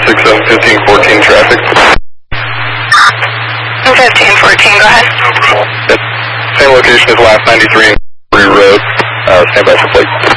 1514 traffic. 1514, go ahead. Yep. Same location as last 93 Road. Stand by for plate.